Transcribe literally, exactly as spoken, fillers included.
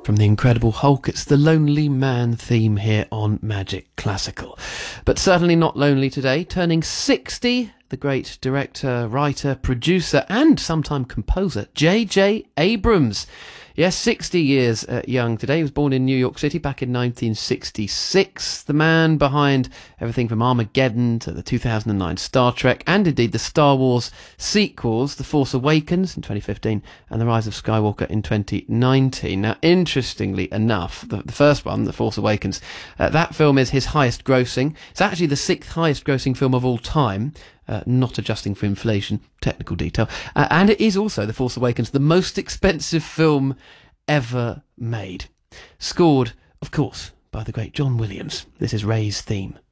From The Incredible Hulk, it's the Lonely Man theme here on Magic Classical. But certainly not lonely today. Turning sixty, the great director, writer, producer and sometime composer, J J Abrams. Yes, sixty years uh, young today. He was born in New York City back in nineteen sixty-six. The man behind everything from Armageddon to the two thousand nine Star Trek, and indeed the Star Wars sequels, The Force Awakens in twenty fifteen and The Rise of Skywalker in twenty nineteen. Now, interestingly enough, the, the first one, The Force Awakens, uh, that film is his highest grossing. It's actually the sixth highest grossing film of all time. Uh, not adjusting for inflation, technical detail. Uh, and it is also, The Force Awakens, the most expensive film ever made. Scored, of course, by the great John Williams. This is Ray's theme.